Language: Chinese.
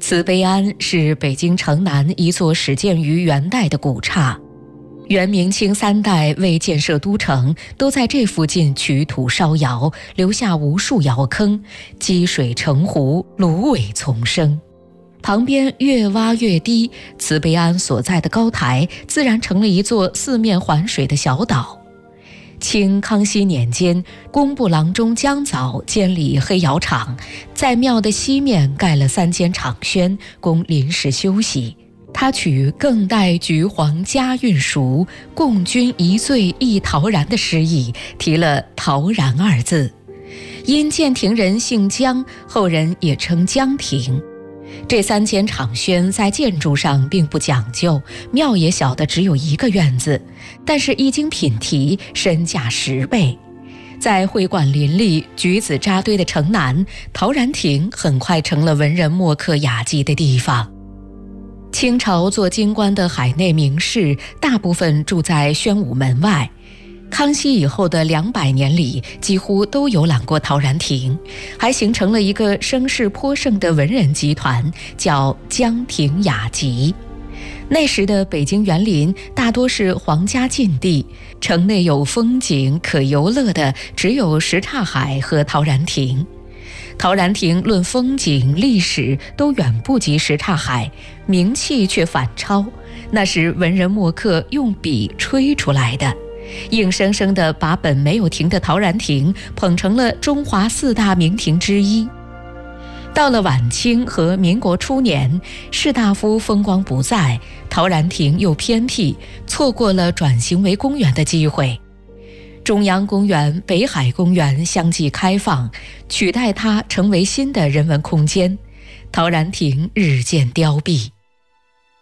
慈悲庵是北京城南一座始建于元代的古刹，元、明清3代为建设都城，都在这附近取土烧窑，留下无数窑坑，积水成湖，芦苇丛生。旁边越挖越低，慈悲庵所在的高台自然成了一座四面环水的小岛。清康熙年间，工部郎中江藻监理黑窑厂，在庙的西面盖了3间厂轩，供临时休息。他取更待橘黄佳韵熟，共君一醉一陶然的诗意，题了陶然2字。因建亭人姓江，后人也称江亭。这3间厂轩在建筑上并不讲究，庙也小的只有1个院子，但是一经品题，身价10倍。在会馆林立、橘子扎堆的城南，陶然亭很快成了文人墨客雅集的地方。清朝做京官的海内名士，大部分住在宣武门外。康熙以后的200年里，几乎都游览过陶然亭，还形成了一个声势颇盛的文人集团，叫江亭雅集。那时的北京园林大多是皇家禁地，城内有风景可游乐的只有什刹海和陶然亭。陶然亭论风景历史都远不及什刹海，名气却反超，那是文人墨客用笔吹出来的，硬生生地把本没有亭的陶然亭捧成了中华4大名亭之一。到了晚清和民国初年，士大夫风光不再，陶然亭又偏僻，错过了转型为公园的机会。中央公园、北海公园相继开放，取代它成为新的人文空间，陶然亭日渐凋敝。